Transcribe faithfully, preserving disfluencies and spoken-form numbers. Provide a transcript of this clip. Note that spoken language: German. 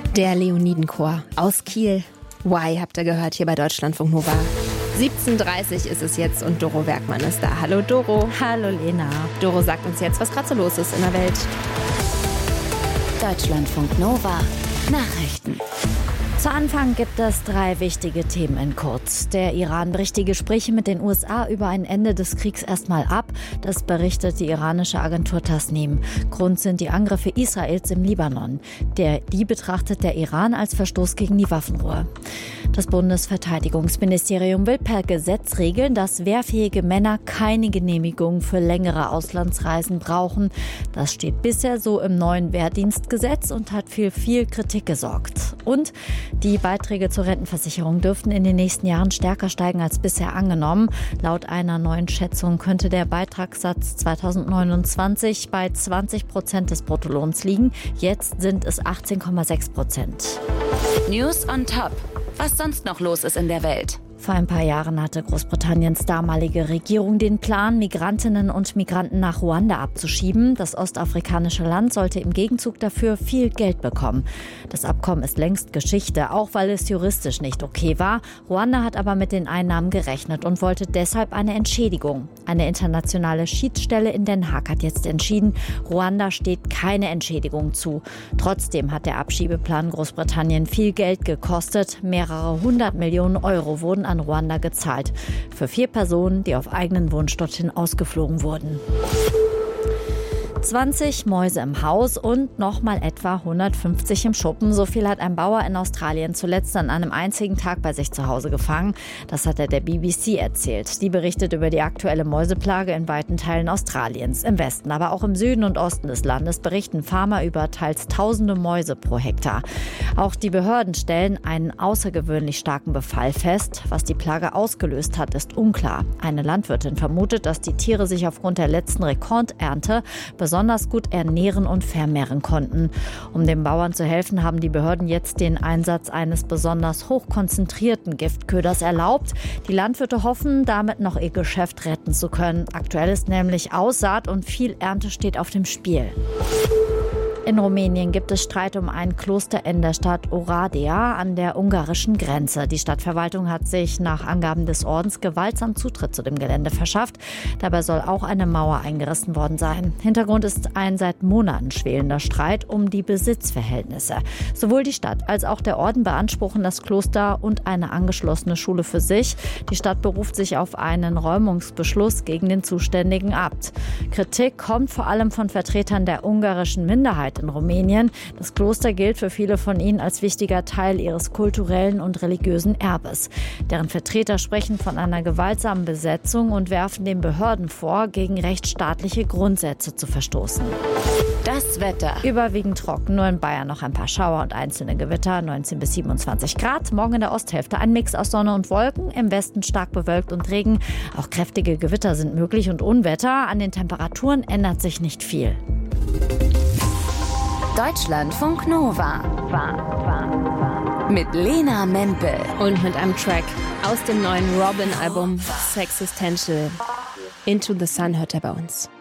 Der Leonidenchor aus Kiel. Why habt ihr gehört hier bei Deutschlandfunk Nova. siebzehn Uhr dreißig ist es jetzt und Doro Werkmann ist da. Hallo Doro. Hallo Lena. Doro sagt uns jetzt, was gerade so los ist in der Welt. Deutschlandfunk Nova Nachrichten. Zu Anfang gibt es drei wichtige Themen in kurz. Der Iran bricht die Gespräche mit den U S A über ein Ende des Kriegs erstmal ab. Das berichtet die iranische Agentur Tasnim. Grund sind die Angriffe Israels im Libanon. Der, die betrachtet der Iran als Verstoß gegen die Waffenruhe. Das Bundesverteidigungsministerium will per Gesetz regeln, dass wehrfähige Männer keine Genehmigung für längere Auslandsreisen brauchen. Das steht bisher so im neuen Wehrdienstgesetz und hat für viel Kritik gesorgt. Und die Beiträge zur Rentenversicherung dürften in den nächsten Jahren stärker steigen als bisher angenommen. Laut einer neuen Schätzung könnte der Beitragssatz zweitausendneunundzwanzig bei zwanzig Prozent des Bruttolohns liegen. Jetzt sind es achtzehn Komma sechs Prozent. News on Top. Was sonst noch los ist in der Welt? Vor ein paar Jahren hatte Großbritanniens damalige Regierung den Plan, Migrantinnen und Migranten nach Ruanda abzuschieben. Das ostafrikanische Land sollte im Gegenzug dafür viel Geld bekommen. Das Abkommen ist längst Geschichte, auch weil es juristisch nicht okay war. Ruanda hat aber mit den Einnahmen gerechnet und wollte deshalb eine Entschädigung. Eine internationale Schiedsstelle in Den Haag hat jetzt entschieden, Ruanda steht keine Entschädigung zu. Trotzdem hat der Abschiebeplan Großbritannien viel Geld gekostet. Mehrere hundert Millionen Euro wurden an Ruanda gezahlt. Für vier Personen, die auf eigenen Wunsch dorthin ausgeflogen wurden. zwanzig Mäuse im Haus und nochmal etwa hundertfünfzig im Schuppen. So viel hat ein Bauer in Australien zuletzt an einem einzigen Tag bei sich zu Hause gefangen. Das hat er der B B C erzählt. Die berichtet über die aktuelle Mäuseplage in weiten Teilen Australiens. Im Westen, aber auch im Süden und Osten des Landes berichten Farmer über teils tausende Mäuse pro Hektar. Auch die Behörden stellen einen außergewöhnlich starken Befall fest. Was die Plage ausgelöst hat, ist unklar. Eine Landwirtin vermutet, dass die Tiere sich aufgrund der letzten Rekordernte besonders gut ernähren und vermehren konnten. Um den Bauern zu helfen, haben die Behörden jetzt den Einsatz eines besonders hochkonzentrierten Giftköders erlaubt. Die Landwirte hoffen, damit noch ihr Geschäft retten zu können. Aktuell ist nämlich Aussaat und viel Ernte steht auf dem Spiel. In Rumänien gibt es Streit um ein Kloster in der Stadt Oradea an der ungarischen Grenze. Die Stadtverwaltung hat sich nach Angaben des Ordens gewaltsam Zutritt zu dem Gelände verschafft. Dabei soll auch eine Mauer eingerissen worden sein. Hintergrund ist ein seit Monaten schwelender Streit um die Besitzverhältnisse. Sowohl die Stadt als auch der Orden beanspruchen das Kloster und eine angeschlossene Schule für sich. Die Stadt beruft sich auf einen Räumungsbeschluss gegen den zuständigen Abt. Kritik kommt vor allem von Vertretern der ungarischen Minderheit in Rumänien. Das Kloster gilt für viele von ihnen als wichtiger Teil ihres kulturellen und religiösen Erbes. Deren Vertreter sprechen von einer gewaltsamen Besetzung und werfen den Behörden vor, gegen rechtsstaatliche Grundsätze zu verstoßen. Das Wetter. Überwiegend trocken, nur in Bayern noch ein paar Schauer und einzelne Gewitter, neunzehn bis siebenundzwanzig Grad. Morgen in der Osthälfte ein Mix aus Sonne und Wolken, im Westen stark bewölkt und Regen. Auch kräftige Gewitter sind möglich und Unwetter. An den Temperaturen ändert sich nicht viel. Deutschlandfunk Nova. Mit Lena Mempel. Und mit einem Track aus dem neuen Robin-Album Sexistential. Into the Sun hört er bei uns.